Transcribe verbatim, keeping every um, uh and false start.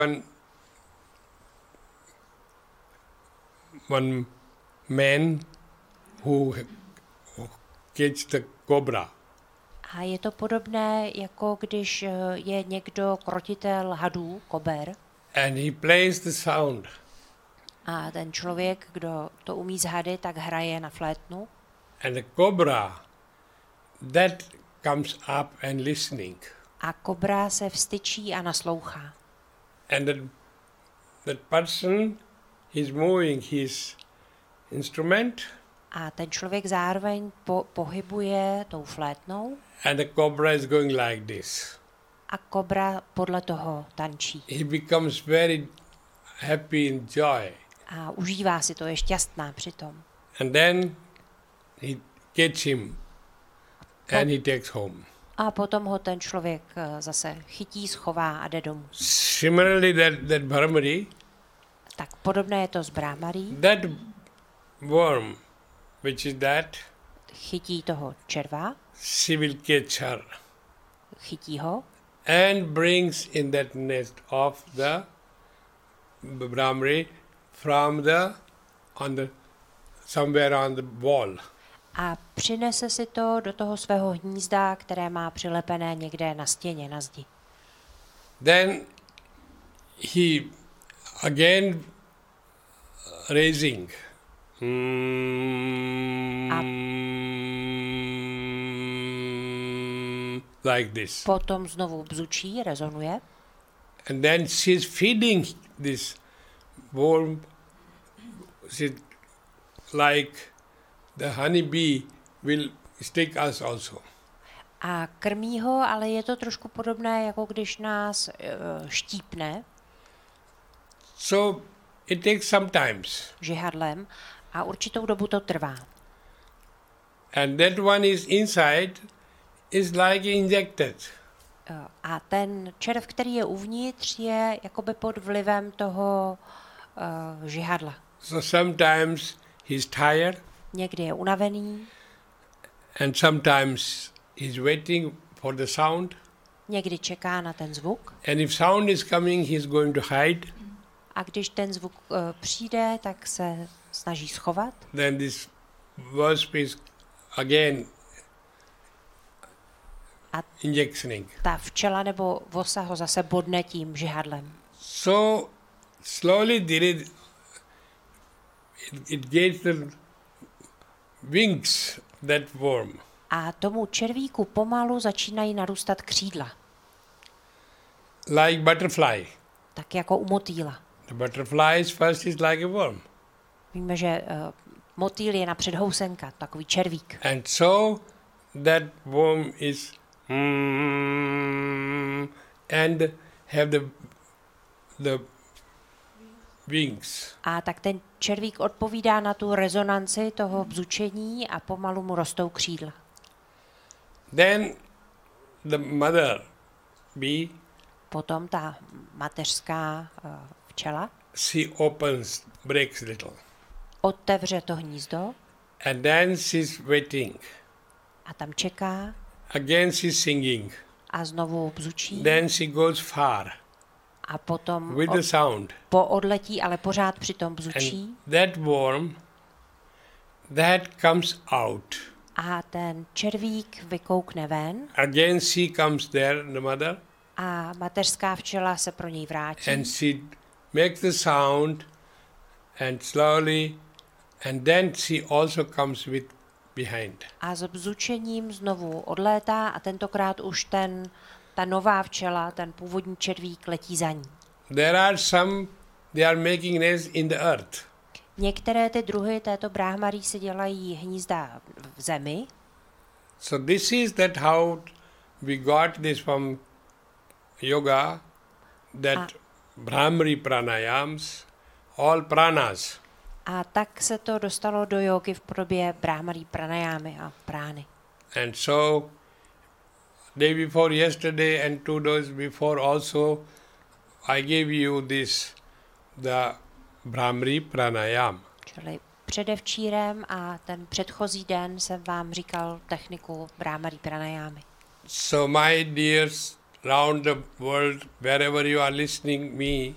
One, one man who catch the cobra. A je to podobné, jako když je někdo krotitel hadů, kober. And he plays the sound. A ten člověk, kdo to umí z hady, tak hraje na flétnu. And the cobra, that comes up and listening. A kobra se vstyčí a naslouchá. And that, that person, he's moving his instrument. A ten člověk zároveň po, pohybuje tou flétnou. And the cobra is going like this. A kobra podle toho tančí. He becomes very happy in joy. A užívá si to, je šťastná přitom. And then he gets him and he takes home. A potom ho ten člověk zase chytí, schová a jde domů. Similarly, that, that Brahmari, tak podobné je to s Brahmarí. That worm, which is that, chytí toho červa, she will catch her chytí ho and brings in that nest of the Brahmari from the, on the, somewhere on the wall. A přinese si to do toho svého hnízda, které má přilepené někde na stěně, na zdi. Then he again raising. Mm, A like this. Potom znovu bzučí, rezonuje. And then she's feeding this worm. She, like the honeybee will stick us also. A krmí ho, ale je to trošku podobné, jako když nás uh, štípne. So it takes some times. Žihadlem a určitou dobu to trvá. And that one is inside is like injected. Uh, a ten červ, který je uvnitř, je jakoby pod vlivem toho uh, žihadla. So sometimes he's tired. Někdy je unavený. And sometimes he's waiting for the sound. Někdy čeká na ten zvuk. And if sound is coming, he's going to hide. A když ten zvuk uh, přijde, tak se snaží schovat. Then this wasp is again a injectioning. Ta včela nebo vosa ho zase bodne tím žihadlem. So slowly it, it gets the wings, that worm. A tomu červíku pomalu začínají narůstat křídla. Like butterfly. Tak jako u motýla. The butterfly is first is like a worm. Víme, že uh, motýl je napřed housenka, takový červík. And so that worm is mm, and have the the wings. A tak ten červík odpovídá na tu rezonanci toho bzučení a pomalu mu rostou křídla. Then the mother bee, potom ta mateřská uh, včela, she opens, breaks little. Otevře to hnízdo. And then she's waiting. A tam čeká. Again she's singing. A znovu bzučí. Then she goes far. A potom with od, the sound. poodletí, ale pořád přitom bzučí. And that worm, that comes out. A ten červík vykoukne ven. Again she comes there, the mother. A mateřská včela se pro něj vrátí. And she makes the sound and slowly, and then she also comes with behind. A s bzučením znovu odlétá a tentokrát už ten, ta nová včela, ten původní červík letí za ní. There are some, they are making nests in the earth. Některé ty druhy této bráhmarí si dělají hnízda v zemi. So this is that how we got this from yoga, that a, Brahmari pranayams, all pranas. A tak se to dostalo do jógy v podobě bráhmarí pranajámy a prány. And so day before yesterday and two days before also I gave you this, the Brahmari pranayam. Čili předevčírem a ten předchozí den jsem vám říkal techniku bráhmarí pranajámy. So my dears round the world, wherever you are listening me,